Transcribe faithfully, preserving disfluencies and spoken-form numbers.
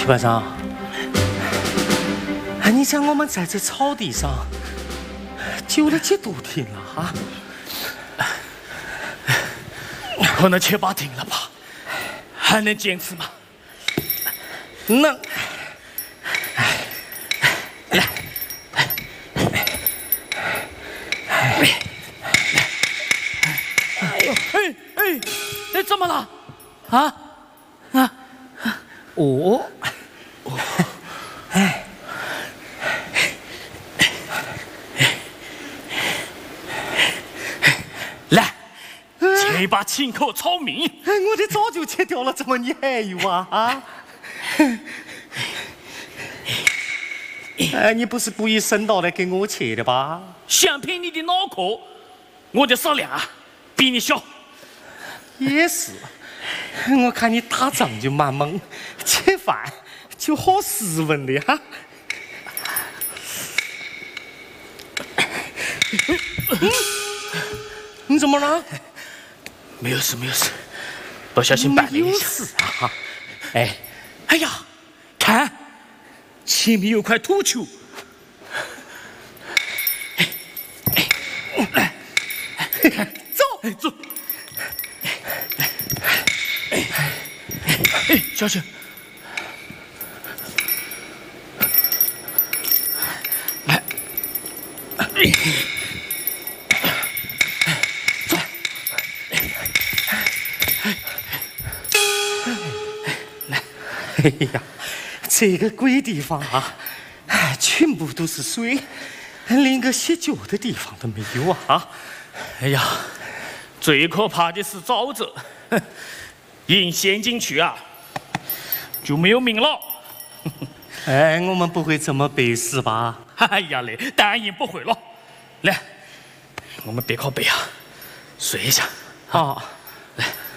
七百长，哎，你想我们在这草地上救了几多天了啊？ 可能七八天了吧？还能坚持吗？ 能。来， 哎呦，哎哎，哎，怎么了？啊啊！ 哦，哦，哎，来， 切把清口炒面。 哎，我的早就切掉了，怎么你还有啊？啊？哎，你不是故意伸到来给我切的吧？ 想凭你的脑壳，我的食量啊比你小。 也是，我看你打仗就蛮猛，切饭就好斯文的哈。嗯，你怎么了？ 没有事，没有事，不小心绊了一下。 有事啊！哎， 哎呀，看，前面有块土球。走，走。哎，小心！来，走。 来，哎呀，这个鬼地方啊，哎，全部都是水，连个洗脚的地方都没有啊！ 哎呀，最可怕的是沼泽，一陷进去啊，就没有命了。 哎，我们不会这么背死吧？ 哎呀嘞，当然不会了。来，我们别靠背啊，睡一下。 啊。